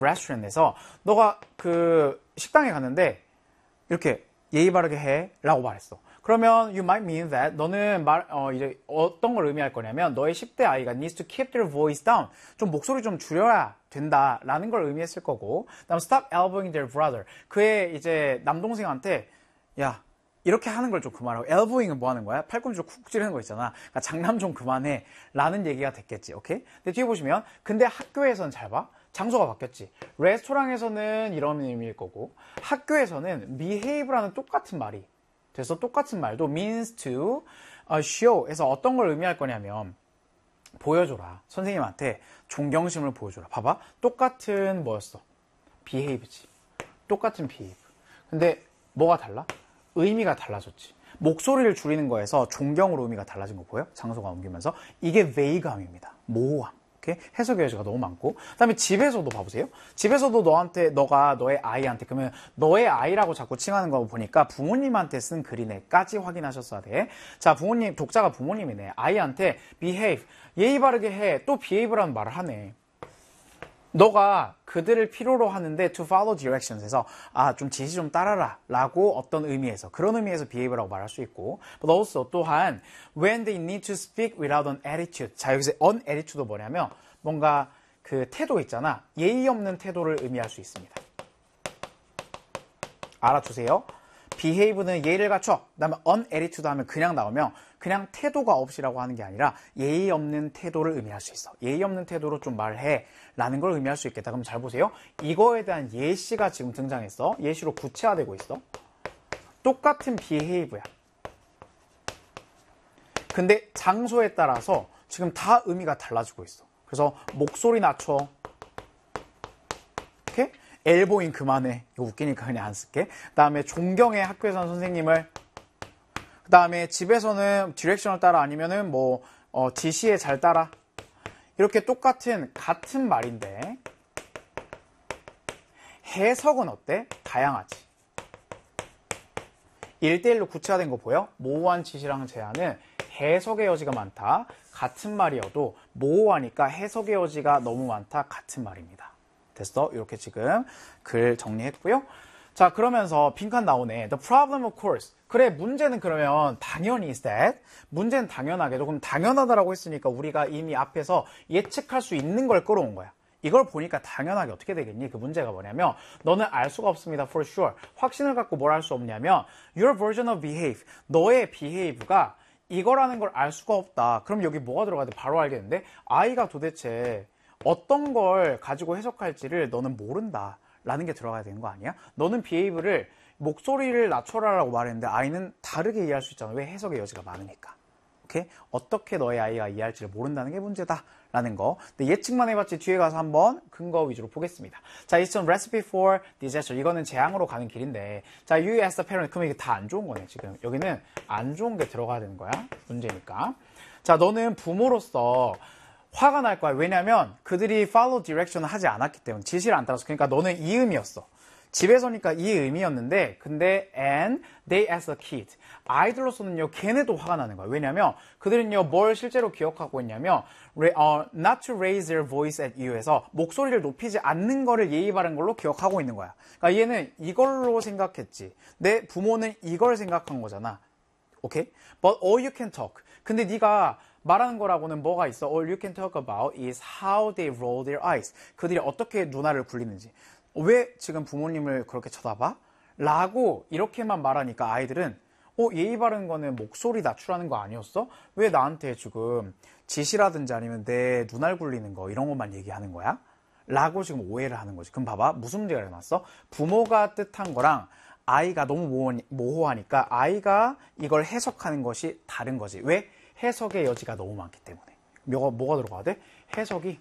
restaurant에서 너가 그 식당에 갔는데 이렇게 예의 바르게 해 라고 말했어. 그러면 you might mean that 너는 이제 어떤 걸 의미할 거냐면 너의 10대 아이가 needs to keep their voice down. 좀 목소리 좀 줄여야 된다라는 걸 의미했을 거고. 그다음 stop elbowing their brother. 그의 이제 남동생한테 야 이렇게 하는 걸 좀 그만하고. elbowing은 뭐 하는 거야? 팔꿈치로 쿡 찌르는 거 있잖아. 그러니까 장난 좀 그만해 라는 얘기가 됐겠지. 오케이? 근데 뒤에 보시면 근데 학교에서는 잘 봐. 장소가 바뀌었지. 레스토랑에서는 이런 의미일 거고 학교에서는 behave라는 똑같은 말이 그래서 똑같은 말도 means to show 에서 어떤 걸 의미할 거냐면 보여줘라. 선생님한테 존경심을 보여줘라. 봐봐. 똑같은 뭐였어? behave지. 똑같은 behave. 근데 뭐가 달라? 의미가 달라졌지. 목소리를 줄이는 거에서 존경으로 의미가 달라진 거 보여? 장소가 옮기면서. 이게 vague함입니다. 모호함. 오케이? 해석의 여지가 너무 많고. 그 다음에 집에서도 봐보세요. 집에서도 너가 너의 아이한테, 그러면 너의 아이라고 자꾸 칭하는 거 보니까 부모님한테 쓴 글이네까지 확인하셨어야 돼. 자, 부모님, 독자가 부모님이네. 아이한테 behave, 예의 바르게 해. 또 behave라는 말을 하네. 너가 그들을 필요로 하는데 to follow directions에서 좀 지시 좀 따라라 라고 어떤 의미에서 그런 의미에서 behave라고 말할 수 있고 but also 또한 when they need to speak without an attitude 자 여기서 an attitude도 뭐냐면 뭔가 그 태도 있잖아 예의 없는 태도를 의미할 수 있습니다. 알아두세요. behave는 예의를 갖춰 그 다음에 an attitude 하면 그냥 나오면 그냥 태도가 없이라고 하는 게 아니라 예의 없는 태도를 의미할 수 있어. 예의 없는 태도로 좀 말해 라는 걸 의미할 수 있겠다. 그럼 잘 보세요. 이거에 대한 예시가 지금 등장했어. 예시로 구체화되고 있어. 똑같은 behave야. 근데 장소에 따라서 지금 다 의미가 달라지고 있어. 그래서 목소리 낮춰. 오케이? 엘보잉 그만해. 이거 웃기니까 그냥 안 쓸게. 그 다음에 존경해 학교에서는 선생님을. 그 다음에 집에서는 디렉션을 따라 아니면은 지시에 잘 따라. 이렇게 같은 말인데 해석은 어때? 다양하지. 1대1로 구체화된 거 보여? 모호한 지시랑 제안은 해석의 여지가 많다. 같은 말이어도 모호하니까 해석의 여지가 너무 많다. 같은 말입니다. 됐어? 이렇게 지금 글 정리했고요. 자, 그러면서 빈칸 나오네. The problem of course. 그래, 문제는 그러면 당연히 is that. 문제는 당연하게도. 그럼 당연하다라고 했으니까 우리가 이미 앞에서 예측할 수 있는 걸 끌어온 거야. 이걸 보니까 당연하게 어떻게 되겠니? 그 문제가 뭐냐면 너는 알 수가 없습니다. For sure. 확신을 갖고 뭘 할 수 없냐면 your version of behave. 너의 behave가 이거라는 걸 알 수가 없다. 그럼 여기 뭐가 들어가야 돼? 바로 알겠는데 아이가 도대체 어떤 걸 가지고 해석할지를 너는 모른다. 라는 게 들어가야 되는 거 아니야? 너는 behave를 목소리를 낮춰라라고 말했는데 아이는 다르게 이해할 수 있잖아. 왜? 해석의 여지가 많으니까. 오케이? 어떻게 너의 아이가 이해할지를 모른다는 게 문제다. 라는 거. 근데 예측만 해봤지 뒤에 가서 한번 근거 위주로 보겠습니다. 자, it's a recipe for disaster. 이거는 재앙으로 가는 길인데. 자, you as the parent. 그러면 이게 다 안 좋은 거네, 지금. 여기는 안 좋은 게 들어가야 되는 거야. 문제니까. 자, 너는 부모로서 화가 날 거야. 왜냐면 그들이 follow direction을 하지 않았기 때문에 지시를 안 따라서. 그러니까 너는 이 의미였어. 집에서니까 이 의미였는데 근데 and they as a kid 아이들로서는요 걔네도 화가 나는 거야. 왜냐면 그들은요 뭘 실제로 기억하고 있냐면 not to raise their voice at you에서 목소리를 높이지 않는 거를 예의 바른 걸로 기억하고 있는 거야. 그러니까 얘는 이걸로 생각했지. 내 부모는 이걸 생각한 거잖아. 오케이? But all you can talk. 근데 네가 말하는 거라고는 뭐가 있어? All you can talk about is how they roll their eyes. 그들이 어떻게 눈알을 굴리는지. 왜 지금 부모님을 그렇게 쳐다봐? 라고 이렇게만 말하니까 아이들은 예의 바른 거는 목소리 낮추라는 거 아니었어? 왜 나한테 지금 지시라든지 아니면 내 눈알 굴리는 거 이런 것만 얘기하는 거야? 라고 지금 오해를 하는 거지. 그럼 봐봐. 무슨 문제가 일어났어? 부모가 뜻한 거랑 아이가 너무 모호하니까 아이가 이걸 해석하는 것이 다른 거지. 왜? 해석의 여지가 너무 많기 때문에. 뭐가 들어가야 돼? 해석이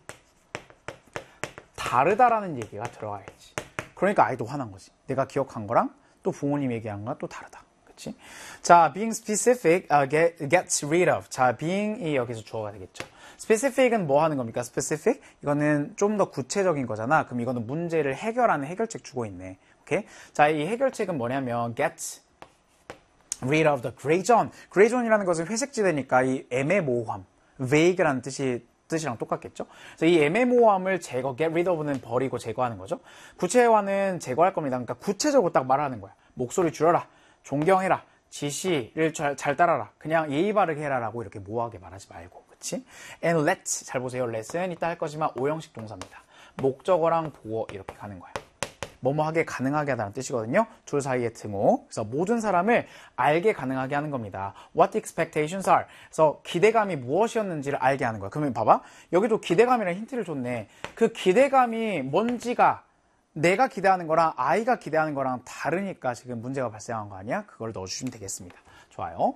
다르다라는 얘기가 들어가야지. 그러니까 아이도 화난 거지. 내가 기억한 거랑 또 부모님 얘기한 거랑 또 다르다. 그치? 자, being specific gets rid of. 자, being이 여기서 주어가 되겠죠. specific은 뭐 하는 겁니까? specific? 이거는 좀 더 구체적인 거잖아. 그럼 이거는 문제를 해결하는 해결책 주고 있네. 오케이? 자, 이 해결책은 뭐냐면 get rid of the gray zone. gray zone이라는 것은 회색지대니까 이 애매모호함, vague라는 뜻이 뜻이랑 똑같겠죠? 그래서 이 애매모호함을 get rid of는 버리고 제거하는 거죠. 구체화는 제거할 겁니다. 그러니까 구체적으로 딱 말하는 거야. 목소리 줄여라, 존경해라, 지시를 잘 따라라, 그냥 예의 바르게 해라라고 이렇게 모호하게 말하지 말고, 그치? And let's, 잘 보세요. let은 이따 할 거지만 오형식 동사입니다. 목적어랑 보어 이렇게 가는 거야. 뭐뭐 하게 가능하게 하다는 뜻이거든요. 둘 사이의 등호. 그래서 모든 사람을 알게 가능하게 하는 겁니다. What the expectations are. 그래서 기대감이 무엇이었는지를 알게 하는 거야. 그러면 봐봐. 여기도 기대감이라는 힌트를 줬네. 그 기대감이 뭔지가 내가 기대하는 거랑 아이가 기대하는 거랑 다르니까 지금 문제가 발생한 거 아니야? 그걸 넣어주시면 되겠습니다. 좋아요.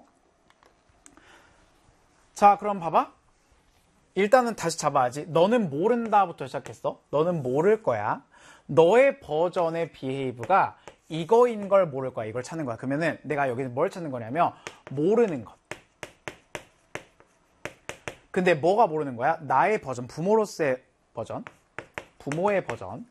자, 그럼 봐봐. 일단은 다시 잡아야지. 너는 모른다부터 시작했어. 너는 모를 거야. 너의 버전의 behave가 이거인 걸 모를 거야. 이걸 찾는 거야. 그러면은 내가 여기서 뭘 찾는 거냐면 모르는 것. 근데 뭐가 모르는 거야? 나의 버전, 부모로서의 버전, 부모의 버전.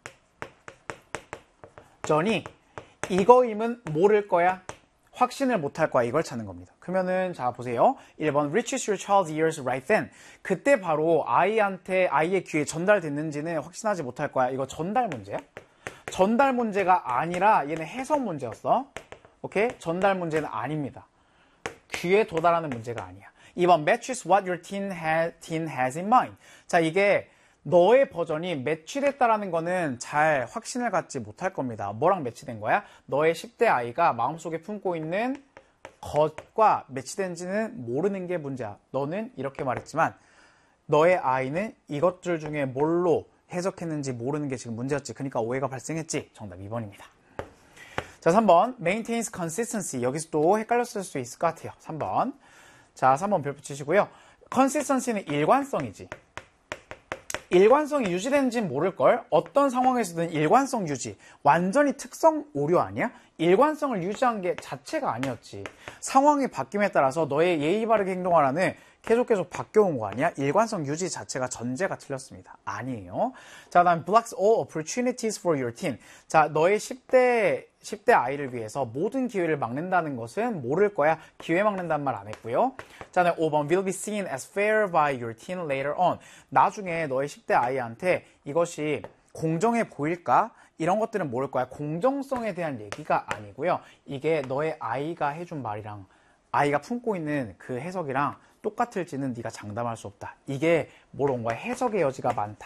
전이 이거임은 모를 거야. 확신을 못할 거야. 이걸 찾는 겁니다. 그러면은 자 보세요. 1번 reaches your child's ears right then. 그때 바로 아이의 귀에 전달됐는지는 확신하지 못할 거야. 이거 전달 문제야? 전달 문제가 아니라 얘는 해석 문제였어. 오케이? 전달 문제는 아닙니다. 귀에 도달하는 문제가 아니야. 2번 matches what your teen has in mind. 자, 이게 너의 버전이 매치됐다라는 거는 잘 확신을 갖지 못할 겁니다. 뭐랑 매치된 거야? 너의 10대 아이가 마음속에 품고 있는 것과 매치된지는 모르는 게 문제야. 너는 이렇게 말했지만 너의 아이는 이것들 중에 뭘로 해석했는지 모르는 게 지금 문제였지. 그러니까 오해가 발생했지. 정답 2번입니다. 자, 3번 maintains consistency. 여기서 또 헷갈렸을 수 있을 것 같아요. 3번. 자, 3번 별 붙이시고요. consistency는 일관성이지. 일관성이 유지되는지는 모를걸. 어떤 상황에서든 일관성 유지. 완전히 특성 오류 아니야? 일관성을 유지한 게 자체가 아니었지. 상황이 바뀜에 따라서 너의 예의 바르게 행동하라는 계속 바뀌어온 거 아니야? 일관성 유지 자체가 전제가 틀렸습니다. 아니에요. 자, 다음 blocks all opportunities for your teen. 자, 너의 10대 아이를 위해서 모든 기회를 막는다는 것은 모를 거야. 기회 막는다는 말 안 했고요. 자, 5번 will be seen as fair by your teen later on. 나중에 너의 10대 아이한테 이것이 공정해 보일까? 이런 것들은 모를 거야. 공정성에 대한 얘기가 아니고요. 이게 너의 아이가 해준 말이랑 아이가 품고 있는 그 해석이랑 똑같을지는 네가 장담할 수 없다. 이게 뭐로 온 거야? 해석의 여지가 많다.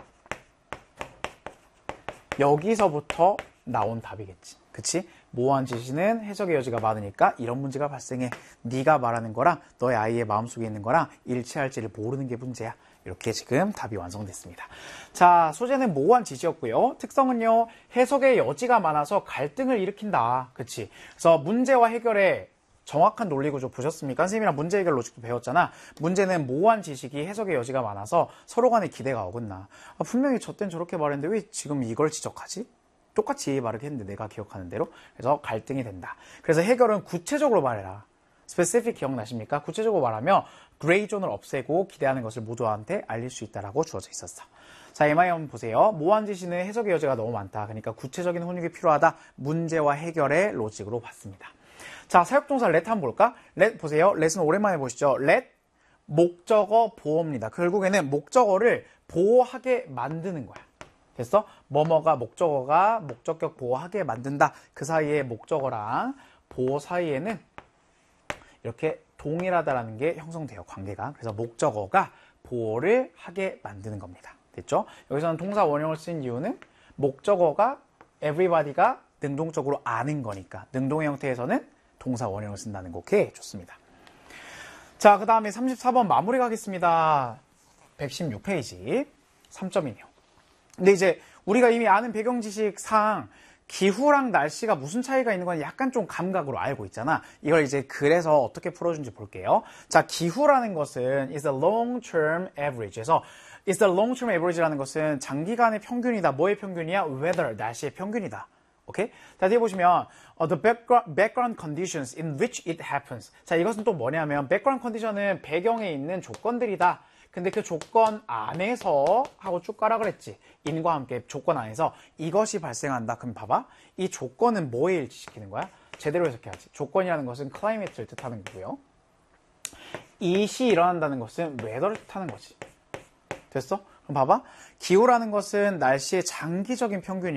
여기서부터 나온 답이겠지. 그치? 모호한 지시는 해석의 여지가 많으니까 이런 문제가 발생해. 네가 말하는 거랑 너의 아이의 마음속에 있는 거랑 일치할지를 모르는 게 문제야. 이렇게 지금 답이 완성됐습니다. 자, 소재는 모호한 지시였고요. 특성은요, 해석의 여지가 많아서 갈등을 일으킨다. 그치? 그래서 문제와 해결에 정확한 논리 구조 보셨습니까? 선생님이랑 문제 해결 로직도 배웠잖아. 문제는 모호한 지식이 해석의 여지가 많아서 서로 간의 기대가 어긋나. 분명히 저 땐 저렇게 말했는데 왜 지금 이걸 지적하지? 똑같이 예의 바르게 했는데 내가 기억하는 대로. 그래서 갈등이 된다. 그래서 해결은 구체적으로 말해라. specific 기억나십니까? 구체적으로 말하면 그레이 존을 없애고 기대하는 것을 모두한테 알릴 수 있다라고 주어져 있었어. 자, MI 한번 보세요. 모호한 지시는 해석의 여지가 너무 많다. 그러니까 구체적인 훈육이 필요하다. 문제와 해결의 로직으로 봤습니다. 자, 사역동사 let 한번 볼까? let 보세요. let은 오랜만에 보시죠. let 목적어 보호입니다. 결국에는 목적어를 보호하게 만드는 거야. 됐어? 뭐뭐가 목적어가 목적격 보호하게 만든다. 그 사이에 목적어랑 보호 사이에는 이렇게 동일하다라는 게 형성돼요. 관계가. 그래서 목적어가 보호를 하게 만드는 겁니다. 됐죠? 여기서는 동사 원형을 쓴 이유는 목적어가 everybody가 능동적으로 아는 거니까. 능동의 형태에서는 동사 원형을 쓴다는 거. 오케이, 좋습니다. 자, 그 다음에 34번 마무리 가겠습니다. 116페이지 3점이네요. 근데 이제 우리가 이미 아는 배경 지식상 기후랑 날씨가 무슨 차이가 있는 건 약간 좀 감각으로 알고 있잖아. 이걸 이제 그래서 어떻게 풀어준지 볼게요. 자, 기후라는 것은 is a long-term average. 그래서 is a long-term average라는 것은 장기간의 평균이다. 뭐의 평균이야? weather, 날씨의 평균이다. 오케이? 자, 뒤에 보시면 the background conditions in which it happens. 자, 이것은 또 뭐냐면 background condition은 배경에 있는 조건들이다. 근데 그 조건 안에서 하고 쭉 가라 그랬지. in과 함께 조건 안에서 이것이 발생한다. 그럼 봐봐. 이 조건은 뭐에 일치시키는 거야? 제대로 해석해야지. 조건이라는 것은 climate를 뜻하는 거고요. 이시 일어난다는 것은 weather를 뜻하는 거지. 됐어? 그럼 봐봐. 기후라는 것은 날씨의 장기적인 평균이